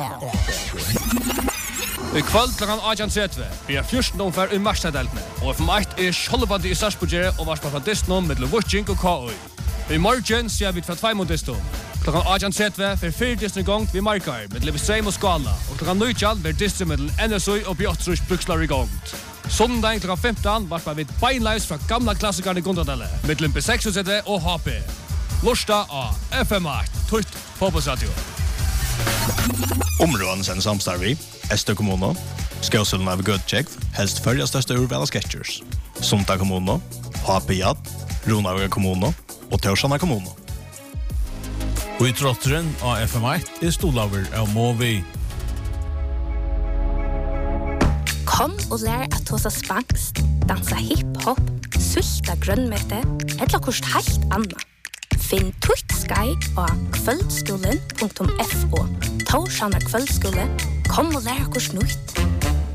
I kvöld klokken 18:30 blir 14 omfær I Marstaddeltene, og FM1 Skjoldbandi I Sarpsborg og varspa fra Disney med Lovutjink og KOI. I morgen ser vi fra 2 mot Disney. Klokken 18:30 for 4 Disney gongt vi markar med Levisheim og Skala, og klokken 19 blir Disney med NSU og Bjørtrus Brukslar I gongt. Sondag klokken 15 varspa vi beinleis fra gamla klassikerne I Gondadelle, med B6 og HP. Lorsta av FM8, Tutt Fotbollsradio. Områden sen samstarvi, Estö kommuno, Skjøsullen av Gudtjekv, helst førja største urvala sketchers. Sunta kommuno, HP Jad, Ronavga kommuno og Tørsana kommuno. Og I trotteren av FM1 stolaver av Movi. Kom og lær at tosa spanskt, dansa hip-hop, sulta grønnmete, eller kost helt anna. Finn Tutt Sky og kvöldskolen.fo. Taushana kvöldskole, kom og lær kurs nytt.